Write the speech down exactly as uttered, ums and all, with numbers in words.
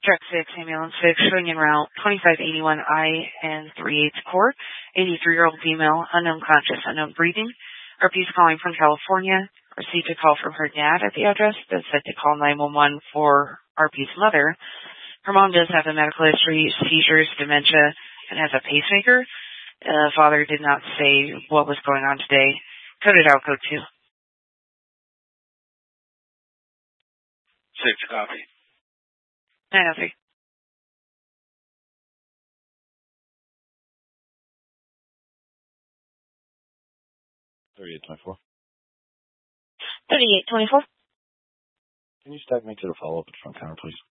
Track six, ambulance six, showing en route twenty-five eighty-one I and three eighths Court, eighty-three-year-old female, unknown conscious, unknown breathing. R P's calling from California. Received a call from her dad at the address that said to call nine one one for R P's mother. Her mom does have a medical history, seizures, dementia, and has a pacemaker. Uh, father did not say what was going on today. Coded out code two. Six, copy. nine oh three. thirty-eight twenty-four. thirty-eight twenty-four. Can you stack me to the follow-up at front counter, please?